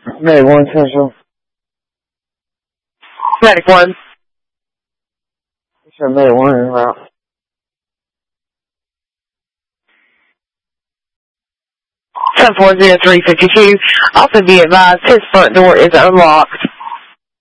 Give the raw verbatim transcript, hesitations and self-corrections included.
Medic one Central. Medic one. Sure, Medic one en route. seven four zero three five two. Also be advised, his front door is unlocked.